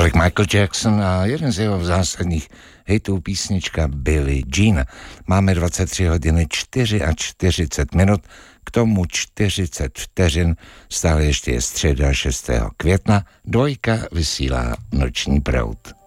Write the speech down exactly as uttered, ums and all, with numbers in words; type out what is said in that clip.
Tolik Michael Jackson a jeden z jeho zásadních hitů písnička Billie Jean. Máme dvacet tři hodiny čtyřicet minut, k tomu čtyřicet vteřin, stále ještě je středa šestého května, dvojka vysílá Noční proud.